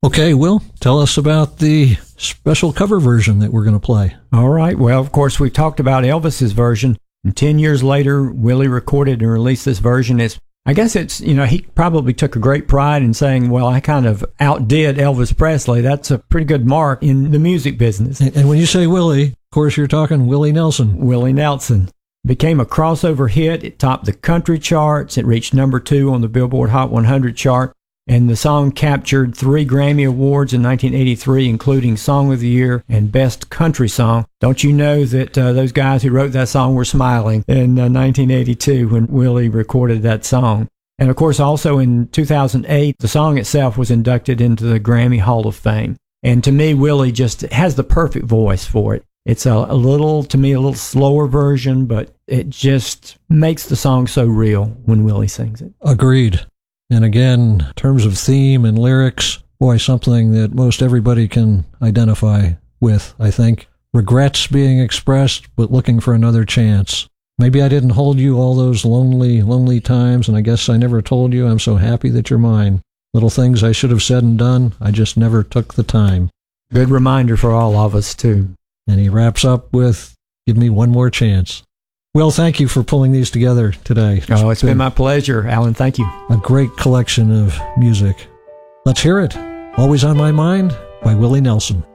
Okay, Will, tell us about the special cover version that we're going to play. All right. Well, of course, we talked about Elvis's version. And 10 years later, Willie recorded and released this version. I guess he probably took a great pride in saying, well, I kind of outdid Elvis Presley. That's a pretty good mark in the music business. And when you say Willie, of course, you're talking Willie Nelson. Willie Nelson. Became a crossover hit. It topped the country charts. It reached number 2 on the Billboard Hot 100 chart. And the song captured 3 Grammy Awards in 1983, including Song of the Year and Best Country Song. Don't you know that those guys who wrote that song were smiling in 1982 when Willie recorded that song? And of course, also in 2008, the song itself was inducted into the Grammy Hall of Fame. And to me, Willie just has the perfect voice for it. It's a little slower version, but it just makes the song so real when Willie sings it. Agreed. And again, in terms of theme and lyrics, boy, something that most everybody can identify with, I think. Regrets being expressed, but looking for another chance. Maybe I didn't hold you all those lonely, lonely times, and I guess I never told you I'm so happy that you're mine. Little things I should have said and done, I just never took the time. Good reminder for all of us, too. And he wraps up with, give me one more chance. Will, thank you for pulling these together today. It's been my pleasure, Alan. Thank you. A great collection of music. Let's hear it. Always on My Mind by Willie Nelson.